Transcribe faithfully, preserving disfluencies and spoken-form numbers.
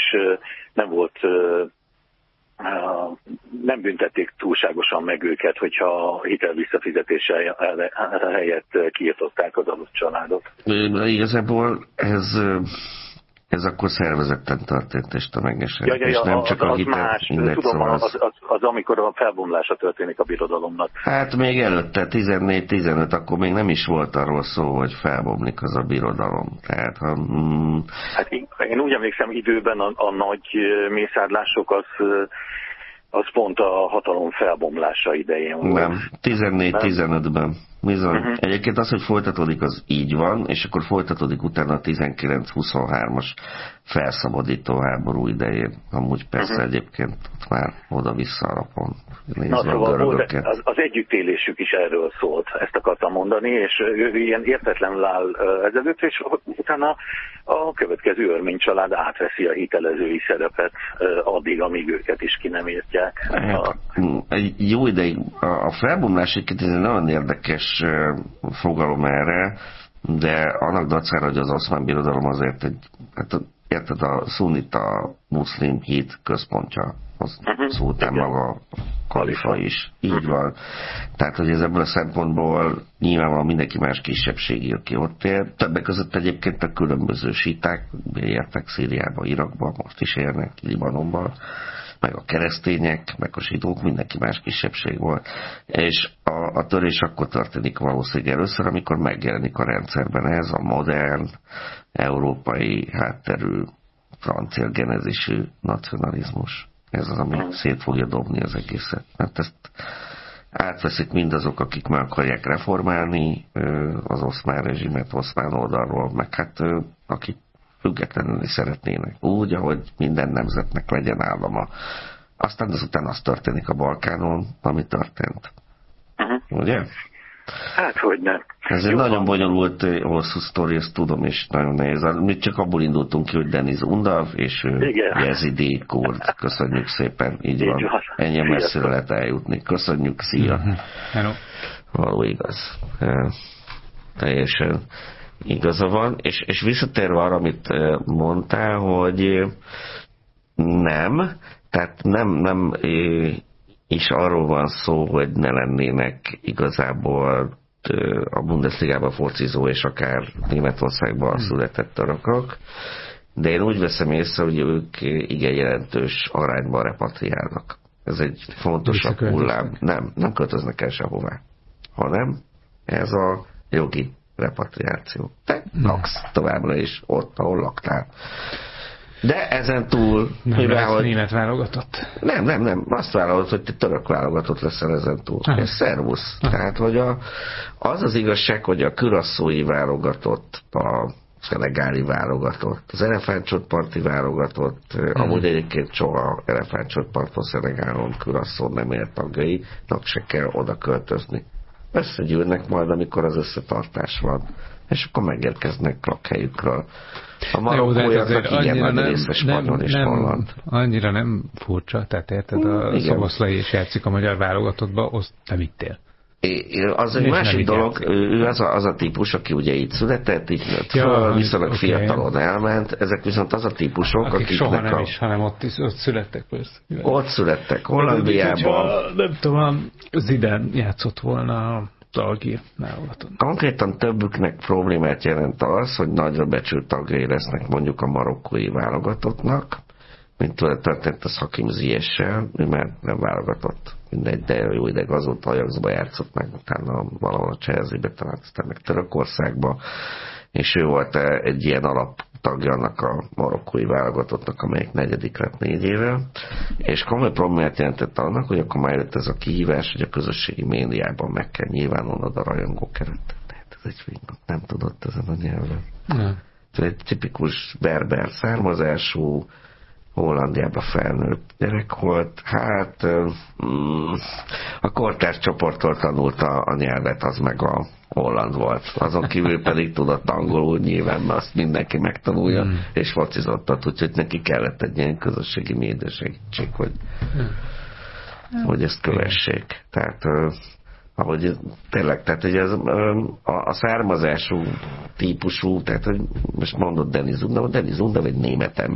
nem volt, nem büntették túlságosan meg őket, hogyha hitel visszafizetése helyett kiirtották az adott családot. Igazából ez... Ez akkor szervezetten történt és tömegesen. Ja, ja, ja, és nem csak az, a az hitel, más, mindegy, tudom, szóval az, az, az, amikor a felbomlása történik a birodalomnak. Hát még előtte, tizennégy tizenöt, akkor még nem is volt arról szó, hogy felbomlik az a birodalom. Tehát, ha, mm... Hát én, én úgy emlékszem, időben a, a nagy mészárlások az, az pont a hatalom felbomlása idején volt. Nem, tizennégy tizenötben. Bizony. Uh-huh. Egyébként az, hogy folytatódik, az így van, és akkor folytatódik utána a tizenkilenc huszonhármas felszabadító háború idején. Amúgy persze uh-huh. egyébként ott már oda-vissza alapon. Na, szóval volt, az, az együttélésük is erről szólt, ezt akartam mondani, és ő ilyen értetlenül áll ezelőtt, és utána a következő örmény család átveszi a hitelezői szerepet addig, amíg őket is ki nem írtják. Hát, egy jó ideig a felbomlás egyébként ez egy nagyon érdekes fogalom erre, de annak dacára, hogy az oszmán birodalom azért egy, hát érted, a szunita muszlim hit központja, az uh-huh. szultán maga kalifa is. Így uh-huh. van. Tehát, hogy ez ebből a szempontból nyilvánvalóan mindenki más kisebbségi, aki ott él. Többek között egyébként a különböző síták, éltek Szíriába, Irakba, most is élnek, Libanonban, meg a keresztények, meg a zsidók, mindenki más kisebbség volt. És a, a törés akkor történik valószínűleg először, amikor megjelenik a rendszerben ez a modern, európai hátterű, francia genezisű nacionalizmus. Ez az, ami szét fogja dobni az egészet. Mert ezt átveszik mindazok, akik meg akarják reformálni az oszmán rezsimet, oszmán oldalról, meg hát akik függetlenül szeretnének. Úgy, ahogy minden nemzetnek legyen állama. Aztán azután az történik a Balkánon, ami történt. Uh-huh. Ugye? Hát, hogy nem. Ez egy nagyon bonyolult, hosszú sztori, ezt tudom, és nagyon nehéz. Mi csak abból indultunk ki, hogy Deniz Undav, és jezidi kurd. Köszönjük szépen, így, így van. van. Ennyi messzire lehet eljutni. Köszönjük, szia. Uh-huh. Hello. Való igaz. E, teljesen igaza van. És, és visszatérve arra, amit mondtál, hogy nem, tehát nem, nem és arról van szó, hogy ne lennének igazából a Bundesligában focizó és akár Németországban hmm. született törökök, de én úgy veszem észre, hogy ők igen jelentős arányban repatriálnak. Ez egy fontosabb hullám. Nem, nem költöznek el sehová, hanem ez a jogi repatriáció. Te laksz továbbra is ott, ahol laktál. De ezen túl... Nem mivel, lesz hogy... német válogatott? Nem, nem, nem. Azt vállalod, hogy te török válogatott leszel ezen túl. Ah. Ez szervusz. Ah. Tehát, hogy a, az az igazság, hogy a kürasszói válogatott, a szenegáli válogatott, az elefántcsontparti válogatott, hmm. amúgy egyébként soha elefántcsontparton, Szenegálon, Kürasszón nem ér tagjainak se kell oda költözni. Összegyűlnek majd, amikor az összetartás van. És akkor megérkeznek lakhelyükről. A marokkóiaknak igen nagy része spanyol és holland. Annyira nem furcsa, tehát érted, a Szoboszlai is játszik a magyar válogatottba, azt te mittél? É, az egy másik dolog, ő az a, az a típus, aki ugye így született, így nőtt ja, föl, viszonylag okay. fiatalon elment, ezek viszont az a típusok, akik, akik soha nem a... is, hanem ott, ott születtek persze. Ott születtek, Hollandiában. Nem tudom, Zidane játszott volna Talgír válogatott. Konkrétan többüknek problémát jelent az, hogy nagyra becsült tagjai lesznek mondjuk a marokkói válogatottnak, mint történt a Hakim Ziyech-sel, ő már nem válogatott. Mindegy, de jó ideg azóta Ajaxba játszott, meg utána valahol a Chelsea-be, talán aztán meg Törökországba, és ő volt egy ilyen alaptagja annak a marokkói válogatottnak, amelyik negyedik lett négy éve, és komoly problémát jelentett annak, hogy akkor már jött ez a kihívás, hogy a közösségi médiában meg kell nyilvánulnod a rajongókeretet. Tehát ez egy film, nem tudott ezen a nyelven. Nem. Ez egy tipikus berber származású, Hollandiában felnőtt gyerek volt, hát mm, a kortárs csoporttól tanulta a nyelvet, az meg a holland volt. Azon kívül pedig tudott angolul, nyilván azt mindenki megtanulja, mm. és focizottat, úgyhogy neki kellett egy ilyen közösségi média segítség, hogy, mm. hogy ezt kövessék. Tehát ahogy tényleg, tehát hogy ez, a, a származású típusú, tehát hogy most mondod Deniz Undav, Deniz Undav egy német ember,